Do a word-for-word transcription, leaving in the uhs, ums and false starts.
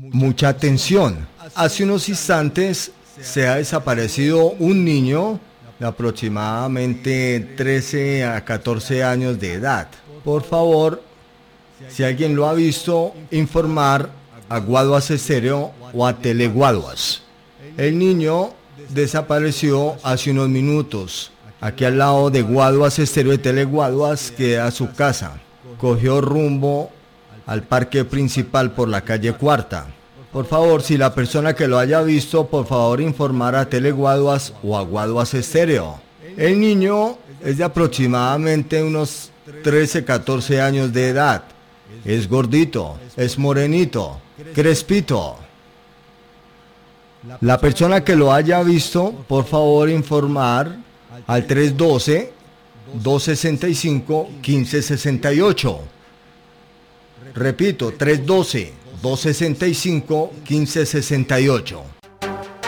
Mucha atención. Hace unos instantes se ha desaparecido un niño de aproximadamente trece a catorce años de edad. Por favor, si alguien lo ha visto, informar a Guaduas Estéreo o a Teleguaduas. El niño desapareció hace unos minutos. Aquí al lado de Guaduas Estéreo y Teleguaduas queda su casa. Cogió rumbo al parque principal por la calle Cuarta. Por favor, si la persona que lo haya visto, por favor informar a Teleguaduas o a Guaduas Estéreo. El niño es de aproximadamente unos trece a catorce años de edad. Es gordito, es morenito, crespito. La persona que lo haya visto, por favor informar al tres uno dos, dos seis cinco, uno cinco seis ocho. Repito, tres uno dos, dos seis cinco, uno cinco seis ocho.